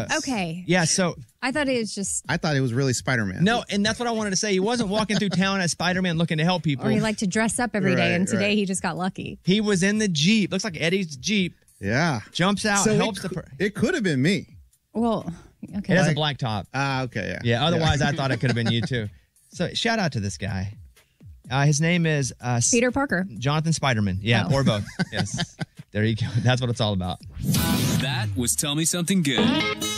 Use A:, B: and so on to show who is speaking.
A: Yes.
B: Okay.
C: Yeah, so
B: I thought it was just...
A: I thought it was really Spider-Man.
C: no, and that's what I wanted to say. He wasn't walking through town as Spider-Man looking to help people.
B: Or he liked to dress up every day,
A: Right,
B: and today
A: right.
B: he just got lucky.
C: He was in the Jeep. Looks like Eddie's Jeep.
A: Yeah.
C: Jumps out,
A: So
C: helps the...
A: it could have been me.
B: Well, okay.
C: It has a black top.
A: Okay, yeah.
C: Yeah, otherwise I thought it could have been you too. So shout out to this guy. His name is
B: Peter Parker.
C: Jonathan Spiderman. Yeah,
B: Oh.
C: or both. Yes. There you go. That's what it's all about.
D: That was Tell Me Something Good.